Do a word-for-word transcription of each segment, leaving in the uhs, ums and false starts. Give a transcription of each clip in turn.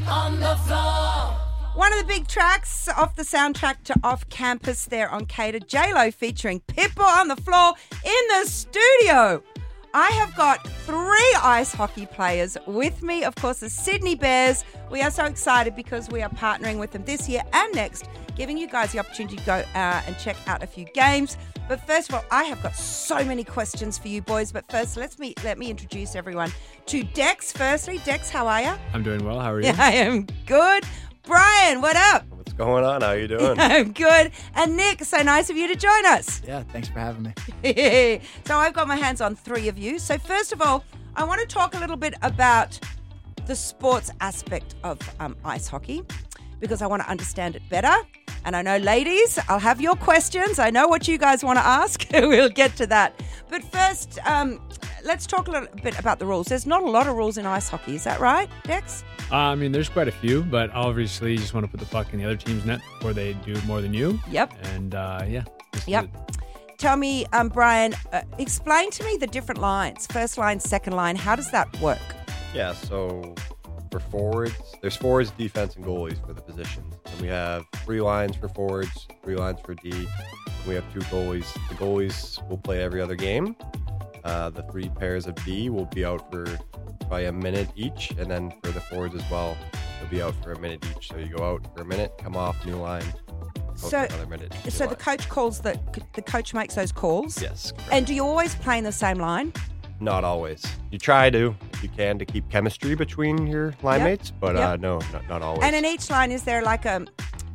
on the floor. One of the big tracks off the soundtrack to Off Campus there on Cater, J-Lo featuring Pitbull on the floor in the studio. I have got three ice hockey players with me. Of course, the Sydney Bears. We are so excited because we are partnering with them this year and next, giving you guys the opportunity to go uh, and check out a few games. But first of all, I have got so many questions for you boys. But first, let's me let me introduce everyone to Dex. Firstly, Dex, how are you? I'm doing well. How are you? Yeah, I am good. Brian, what up? What's going on? How you doing? I'm good. And Nick, so nice of you to join us. Yeah, thanks for having me. So I've got my hands on three of you. So first of all, I want to talk a little bit about the sports aspect of um, ice hockey because I want to understand it better. And I know, ladies, I'll have your questions. I know what you guys want to ask. We'll get to that. But first, um, let's talk a little bit about the rules. There's not a lot of rules in ice hockey. Is that right, Dex? Uh, I mean, there's quite a few, but obviously you just want to put the puck in the other team's net before they do more than you. Yep. And, uh, yeah. Yep. Tell me, um, Brian, uh, explain to me the different lines. First line, second line. How does that work? Yeah, so for forwards, there's forwards, defense, and goalies for the positions. And we have three lines for forwards, three lines for D. And we have two goalies. The goalies will play every other game. Uh, the three pairs of D will be out for probably a minute each. And then for the forwards as well, they'll be out for a minute each. So you go out for a minute, come off, new line. So, minute, so line. the coach calls the the coach makes those calls. Yes. Correct. And do you always play in the same line? Not always. You try to, if you can, to keep chemistry between your line Yep. mates, but Yep. uh, no, not, not always. And in each line, is there like a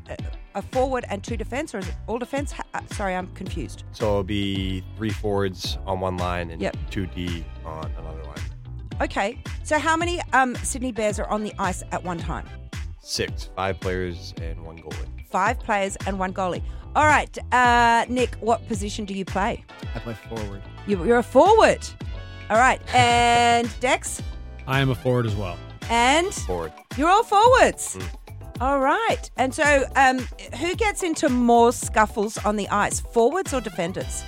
a forward and two defense, or is it all defense? Ha- uh, Sorry, I'm confused. So it'll be three forwards on one line and Yep. two D on another line. Okay. So how many um, Sydney Bears are on the ice at one time? Six, five players and one goalie. Five players and one goalie. All right, uh, Nick, what position do you play? I play forward. You, you're a forward. All right. And Dex? I am a forward as well. And Forward. you're all forwards. Mm. All right. And so um, who gets into more scuffles on the ice, forwards or defenders?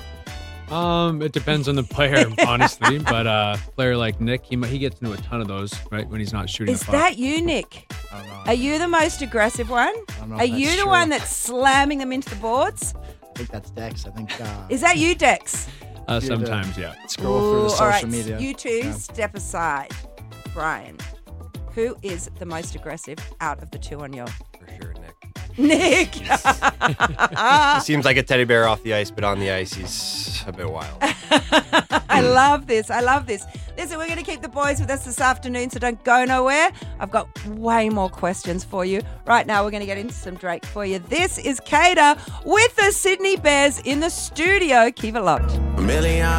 Um, it depends on the player, honestly. But uh, a player like Nick, he he gets into a ton of those, right, when he's not shooting Is the puck. that you, Nick? I don't know. Are you the most aggressive one? I don't know Are if you that's the true. one that's slamming them into the boards? I think that's Dex. I think. Uh, Is that you, Dex? Uh, Yeah, sometimes, yeah. scroll through the Ooh, social all right, media. you two, Yeah. step aside. Brian, who is the most aggressive out of the two on your... For sure, Nick. Nick! He seems like a teddy bear off the ice, but on the ice, he's a bit wild. I love this. I love this. Listen, we're going to keep the boys with us this afternoon, so don't go nowhere. I've got way more questions for you. Right now, we're going to get into some Drake for you. This is Cater with the Sydney Bears in the studio. Keep it locked. A million